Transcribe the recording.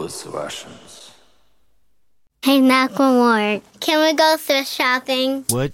those Russians. Hey, Macklemore, can we go thrift shopping? What?